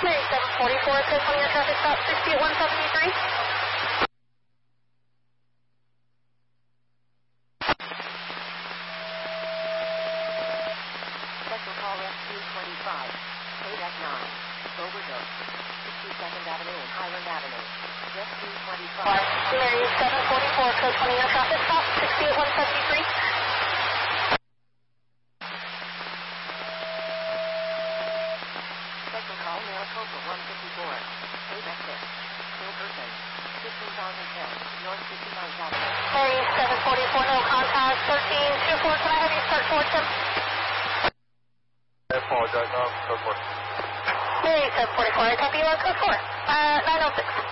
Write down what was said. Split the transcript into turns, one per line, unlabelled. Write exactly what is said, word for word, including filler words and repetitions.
Mary seven forty-four, code twenty on traffic stop sixty at one seventy-three.
Special call S two twenty-five, Kodak nine, overdose, sixty-second Avenue and Highland Avenue, S two twenty-five.
Mary seven forty-four, code twenty on traffic stop sixty at one seventy-three.
Special call Maricopa one fifty-four, Kodak six, Hilberton, fifteen thousand ten, North fifty-ninth Avenue.
Mary seven forty-four, no contact, thirteen two four, can I have you start towards him?
I apologize, no, code four.
Mary seven forty-four, I copy you on code four. Uh, nine oh six.